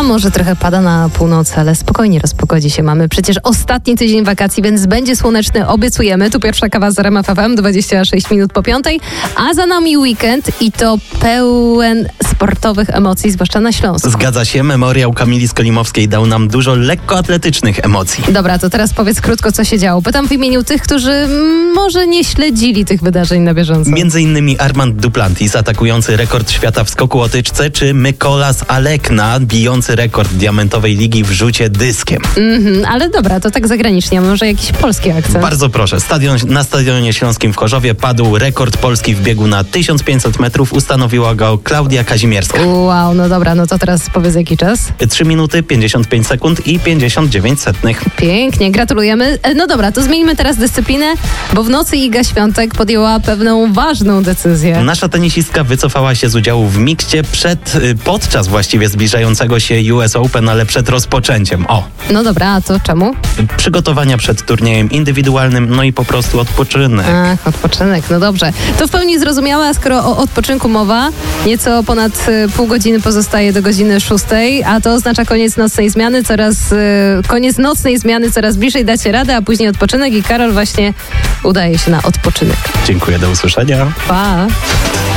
a może trochę pada na północy, ale spokojnie rozpogodzi się. Mamy przecież ostatni tydzień wakacji, więc będzie słoneczny, obiecujemy. Tu pierwsza kawa z RMF FM, 26 minut po 5, a za nami weekend i to pełen sportowych emocji, zwłaszcza na Śląsku. Zgadza się, memoriał Kamili Skolimowskiej dał nam dużo lekkoatletycznych emocji. Dobra, to teraz powiedz krótko, co się działo. Pytam w imieniu tych, którzy może nie śledzili tych wydarzeń na bieżąco. Między innymi Armand Duplantis, atakujący rekord świata w skoku łotyczce, czy Mykolas Alekna, bijący rekord diamentowej ligi w rzucie dyskiem. Ale dobra, to tak zagranicznie, a może jakiś polski akcent? Bardzo proszę, na Stadionie Śląskim w Chorzowie padł rekord Polski w biegu na 1500 metrów. Ustanowiła go Klaudia Kazimierska. Wow, no dobra, no to teraz powiedz jaki czas? 3 minuty, 55 sekund i 59 setnych. Pięknie, gratulujemy. No dobra, to zmieńmy teraz dyscyplinę, bo w nocy Iga Świątek podjęła pewną ważną decyzję. Nasza tenisistka wycofała się z udziału w mikście podczas właściwie zbliżającego się US Open, ale przed rozpoczęciem. No dobra, a to czemu? Przygotowania przed turniejem indywidualnym, no i po prostu odpoczynek. Ach, odpoczynek, no dobrze. To w pełni zrozumiałe, a skoro o odpoczynku mowa, nieco ponad pół godziny pozostaje do godziny 6, a to oznacza koniec nocnej zmiany, coraz bliżej dacie radę, a później odpoczynek i Karol właśnie udaje się na odpoczynek. Dziękuję, do usłyszenia. Pa!